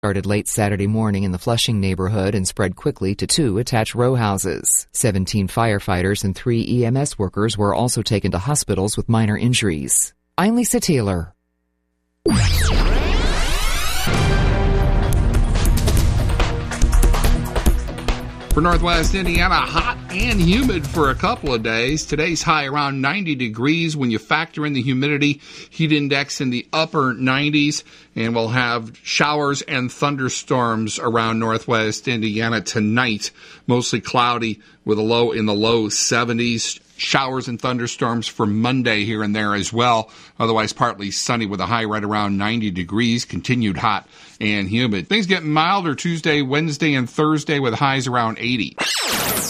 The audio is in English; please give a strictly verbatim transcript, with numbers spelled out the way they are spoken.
Started late Saturday morning in the Flushing neighborhood and spread quickly to two attached row houses. seventeen firefighters and three E M S workers were also taken to hospitals with minor injuries. I'm Lisa Taylor. For Northwest Indiana, hot and humid for a couple of days. Today's high around ninety degrees when you factor in the humidity. Heat index in the upper nineties. And we'll have showers and thunderstorms around Northwest Indiana tonight. Mostly cloudy with a low in the low seventies. Showers and thunderstorms for Monday here and there as well. Otherwise partly sunny with a high right around ninety degrees. Continued hot and humid. Things get milder Tuesday, Wednesday, and Thursday with highs around eighty.